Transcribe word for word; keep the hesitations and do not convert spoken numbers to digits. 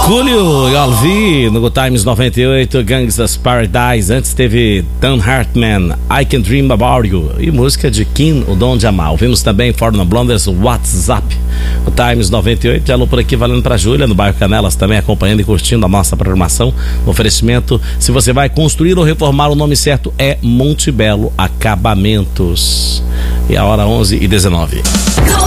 Coolio e Alvi no Good Times noventa e oito, Gangsta's Paradise. Antes teve Dan Hartman, I Can Dream About You, e música de Kim, O Dom de Amar. Ouvimos também Foreigner Blonders, WhatsApp. Good Times noventa e oito, alô por aqui, valendo pra Júlia, no bairro Canelas, também acompanhando e curtindo a nossa programação. O oferecimento, se você vai construir ou reformar, o nome certo é Montebello Acabamentos. E a hora onze e dezenove.